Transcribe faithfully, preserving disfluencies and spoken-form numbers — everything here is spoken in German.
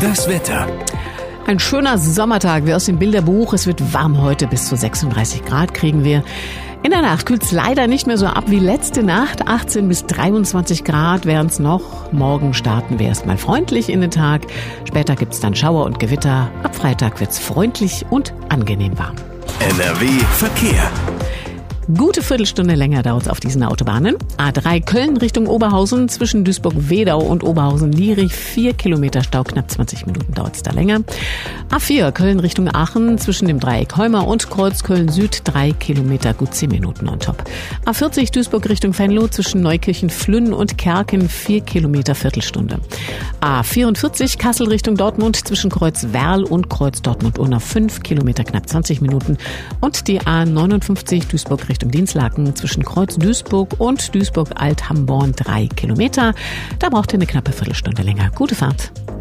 Das Wetter. Ein schöner Sommertag wie aus dem Bilderbuch. Es wird warm heute, bis zu sechsunddreißig Grad kriegen wir. In der Nacht kühlt es leider nicht mehr so ab wie letzte Nacht. achtzehn bis dreiundzwanzig Grad wären es noch. Morgen starten wir erstmal freundlich in den Tag. Später gibt es dann Schauer und Gewitter. Ab Freitag wird es freundlich und angenehm warm. N R W Verkehr. Gute Viertelstunde länger dauert es auf diesen Autobahnen. A drei Köln Richtung Oberhausen zwischen Duisburg-Wedau und Oberhausen-Lierich. Vier Kilometer Stau, knapp zwanzig Minuten dauert es da länger. A vier Köln Richtung Aachen zwischen dem Dreieck Heumer und Kreuz Köln-Süd. Drei Kilometer, gut zehn Minuten on top. A vierzig Duisburg Richtung Venlo zwischen Neukirchen-Flünn und Kerken. Vier Kilometer Viertelstunde. A vierundvierzig Kassel Richtung Dortmund zwischen Kreuz Werl und Kreuz Dortmund-Unna. Fünf Kilometer, knapp zwanzig Minuten. Und die A neunundfünfzig Duisburg Richtung Richtung Dinslaken zwischen Kreuz Duisburg und Duisburg-Alt-Hamborn drei Kilometer. Da braucht ihr eine knappe Viertelstunde länger. Gute Fahrt.